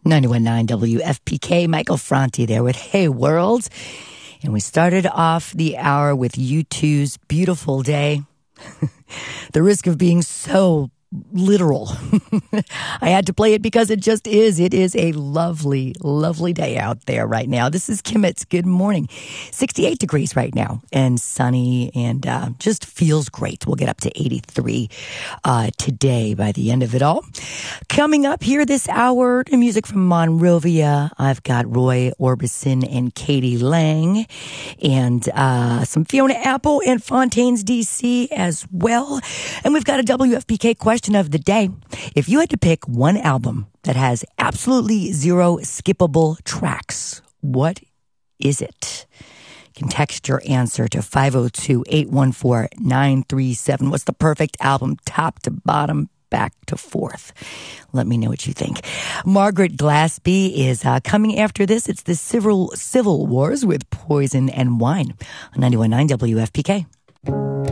91.9 WFPK, Michael Franti there with Hey World. And we started off the hour with U2's Beautiful Day. The risk of being so literal. I had to play it because it just is. It is a lovely, lovely day out there right now. This is Kimmett's Good Morning. 68 degrees right now and sunny and just feels great. We'll get up to 83 today by the end of it all. Coming up here this hour, music from Monrovia. I've got Roy Orbison and Katie Lang and some Fiona Apple and Fontaines DC as well. And we've got a WFPK question of the day. If you had to pick one album that has absolutely zero skippable tracks, what is it? You can text your answer to 502-814-937. What's the perfect album, top to bottom, back to forth? Let me know what you think. Margaret Glaspie is coming after this. It's the Civil Wars with Poison and Wine on 91.9 WFPK.